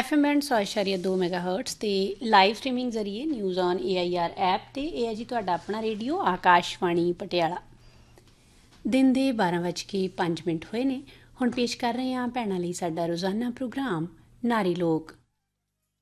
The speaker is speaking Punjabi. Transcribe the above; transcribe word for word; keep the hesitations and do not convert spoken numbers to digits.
ਐਫ ਐਮ ਐਂਡ ਸੌ ਇਸ਼ਾਰੀਆ ਦੋ ਮੈਗਾ ਹਰਟਸ ਅਤੇ ਲਾਈਵ ਸਟਰੀਮਿੰਗ ਜ਼ਰੀਏ news on A I R app 'ਤੇ ਇਹ ਹੈ ਜੀ ਤੁਹਾਡਾ ਆਪਣਾ ਰੇਡੀਓ ਆਕਾਸ਼ਵਾਣੀ ਪਟਿਆਲਾ। ਦਿਨ ਦੇ ਬਾਰਾਂ ਵੱਜ ਕੇ ਪੰਜ ਮਿੰਟ ਹੋਏ ਨੇ। ਹੁਣ ਪੇਸ਼ ਕਰ ਰਹੇ ਹਾਂ ਭੈਣਾਂ ਲਈ ਸਾਡਾ ਰੋਜ਼ਾਨਾ ਪ੍ਰੋਗਰਾਮ ਨਾਰੀ ਲੋਕ।